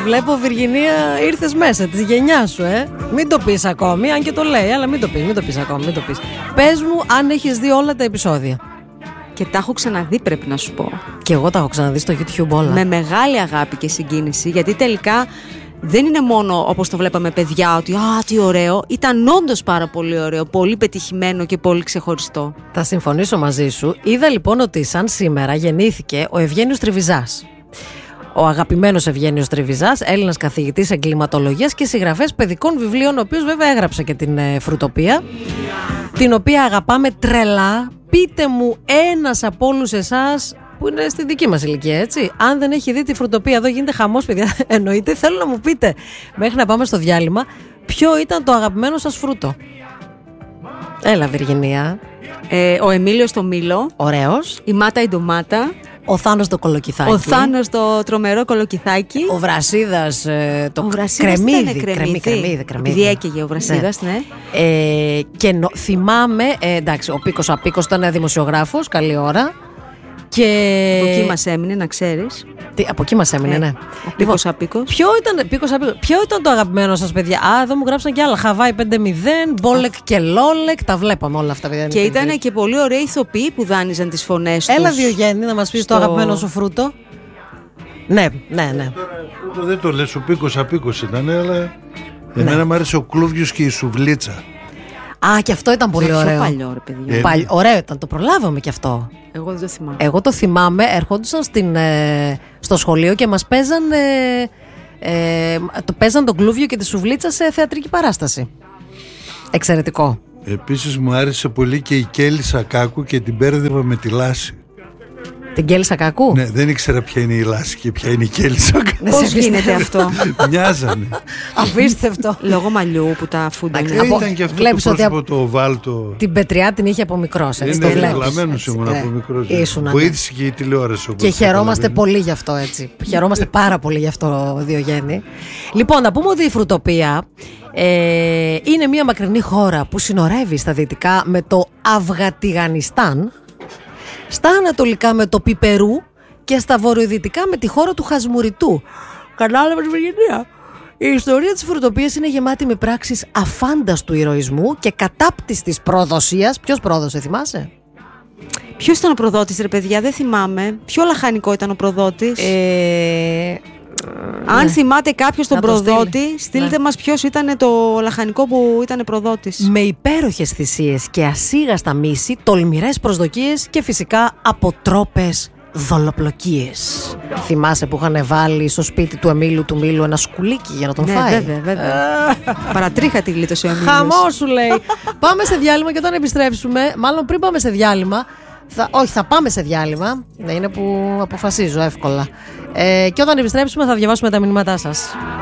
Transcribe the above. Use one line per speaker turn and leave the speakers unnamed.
Βλέπω, Βυργινία, ήρθες μέσα της γενιάς σου, Μην το πεις ακόμη, αν και το λέει, αλλά μην το πεις ακόμη, μην το πεις. Πες μου αν έχεις δει όλα τα επεισόδια.
Και τα έχω ξαναδεί, πρέπει να σου πω.
Και εγώ τα έχω ξαναδεί στο YouTube όλα.
Με μεγάλη αγάπη και συγκίνηση, γιατί τελικά δεν είναι μόνο όπως το βλέπαμε παιδιά, ότι τι ωραίο. Ήταν όντως πάρα πολύ ωραίο, πολύ πετυχημένο και πολύ ξεχωριστό.
Θα συμφωνήσω μαζί σου. Είδα λοιπόν ότι σαν σήμερα γεννήθηκε ο Ευγένιος Τριβιζάς. Ο αγαπημένος Ευγένιος Τριβιζάς, Έλληνας καθηγητής εγκληματολογίας και συγγραφέας παιδικών βιβλίων, ο οποίος βέβαια έγραψε και την Φρουτοπία, την οποία αγαπάμε τρελά. Πείτε μου ένας από όλους εσάς που είναι στη δική μας ηλικία, έτσι, αν δεν έχει δει τη Φρουτοπία, εδώ γίνεται χαμός, παιδιά, εννοείται. Θέλω να μου πείτε, μέχρι να πάμε στο διάλειμμα, ποιο ήταν το αγαπημένο σας φρούτο. Έλα, Βυργινία.
Ο Εμίλιος το Μήλο.
Ωραίος.
Η Μάτα η Ντομάτα.
Ο Θάνος το Κολοκυθάκι.
Ο Θάνος το τρομερό κολοκυθάκι.
Ο Βρασίδας το
κρεμμύδι.
Επειδή
έκαιγε ο Βρασίδας, ναι.
Και θυμάμαι, εντάξει, ο Πίκος Απίκος ήταν δημοσιογράφος, καλή ώρα. Και...
Από εκεί μας έμεινε, να ξέρεις.
Από εκεί μας έμεινε, ναι.
Ο Πίκος Απίκος.
Ποιο ήταν το αγαπημένο σας, παιδιά? Εδώ μου γράψαν και άλλα. Χαβάη 5-0, Μπόλεκ και Λόλεκ. Τα βλέπαμε όλα αυτά, παιδιά.
Και ήταν και πολύ ωραίοι ηθοποιοί που δάνειζαν τις φωνές τους.
Έλα, Διογέννη, να μας πεις το αγαπημένο σου φρούτο. Ναι.
Φρούτο δεν το λες, ο Πίκος Απίκος ήταν, αλλά εμένα μου άρεσε ο Κλούβιος και η Σουβλίτσα.
Και αυτό ήταν πολύ ωραίο.
Πιο παλιό, ρε παιδιά.
Ωραίο ήταν, το προλάβαμε κι αυτό.
Εγώ δεν το θυμάμαι.
Εγώ το θυμάμαι, ερχόντουσαν στο σχολείο και μας παίζαν τον Κλούβιο και τη Σουβλίτσα σε θεατρική παράσταση. Εξαιρετικό.
Επίσης μου άρεσε πολύ και η Κέλισσα Κάκου και την μπέρδευα με τη Λάση.
Την Κέλισσα Κάκου?
Ναι, δεν ήξερα ποια είναι η Λάση και ποια είναι η Κέλισσα Κάκου.
Πώς γίνεται αυτό?
Μοιάζανε.
Απίστευτο.
Λόγω μαλλιού που τα φούντανε.
Ήταν και αυτό το πρόσωπο το οβάλτο.
Την πετριά την είχε από μικρός.
Είναι τρελαμένος ήμουν από μικρός. Βοήθησε και η τηλεόραση.
Και χαιρόμαστε πολύ γι' αυτό, έτσι. Χαιρόμαστε πάρα πολύ γι' αυτό, Διογέννη. Λοιπόν, να πούμε ότι η Φρουτοπία είναι μια μακρινή χώρα που συνορεύει στα δυτικά με το Αφγατιγανιστάν, στα ανατολικά με το Πιπερού και στα βορειοδυτικά με τη χώρα του Χασμουριτού. Κατάλαβες, Βυργινία? Η ιστορία της Φρουτοπίας είναι γεμάτη με πράξεις αφάνταστου ηρωισμού και κατάπτυστης προδοσίας. Ποιος πρόδωσε, θυμάσαι?
Ποιος ήταν ο προδότης, ρε παιδιά, δεν θυμάμαι. Ποιο λαχανικό ήταν ο προδότης? Αν θυμάται κάποιος τον προδότη, στείλτε μας ποιος ήταν το λαχανικό που ήταν προδότης.
Με υπέροχες θυσίες και ασίγαστα μίση, τολμηρές προσδοκίες και φυσικά αποτρόπες δολοπλοκίες. Θυμάσαι που είχαν βάλει στο σπίτι του Εμίλου του Μήλου ένα σκουλίκι για να τον φάει?
Βέβαια. Παρατρίχα τη γλίτωσε ο Εμίλιος.
Χαμό σου λέει. Πάμε σε διάλειμμα και όταν επιστρέψουμε, μάλλον πριν πάμε σε διάλειμμα, θα πάμε σε διάλειμμα. Είναι που αποφασίζω εύκολα. Και όταν επιστρέψουμε θα διαβάσουμε τα μηνύματά σας.